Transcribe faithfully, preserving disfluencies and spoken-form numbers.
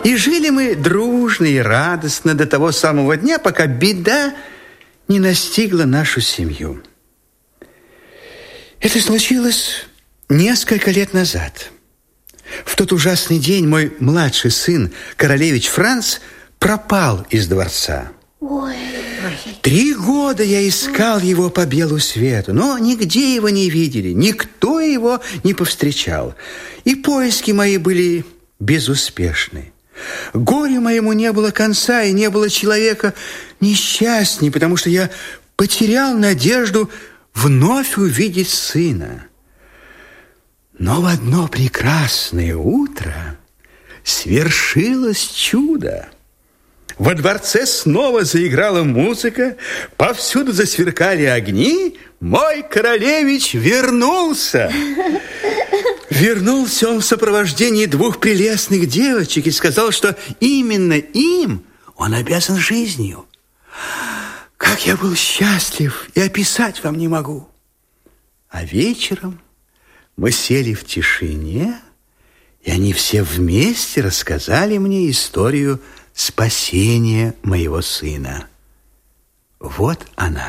И жили мы дружно и радостно до того самого дня, пока беда не настигла нашу семью. Это случилось несколько лет назад. В тот ужасный день мой младший сын, королевич Франц, пропал из дворца. Ой. Три года я искал его по белу свету, но нигде его не видели, никто его не повстречал. И поиски мои были безуспешны. Горю моему не было конца, и не было человека несчастней, потому что я потерял надежду вновь увидеть сына. Но в одно прекрасное утро свершилось чудо. Во дворце снова заиграла музыка, повсюду засверкали огни. Мой королевич вернулся. Вернулся он в сопровождении двух прелестных девочек и сказал, что именно им он обязан жизнью. Как я был счастлив, и описать вам не могу. А вечером мы сели в тишине, и они все вместе рассказали мне историю спасения моего сына. Вот она.